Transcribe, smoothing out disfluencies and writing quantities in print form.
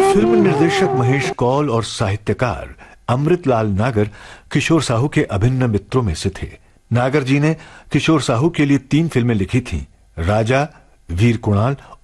Film निर्देशक महेश कौल और साहित्यकार अमृतलाल नागर किशोर साहू के अभिन्न मित्रों में से थे। नागर जी ने किशोर साहू के लिए 3 फिल्में लिखी थीं, राजा, वीर कुणाल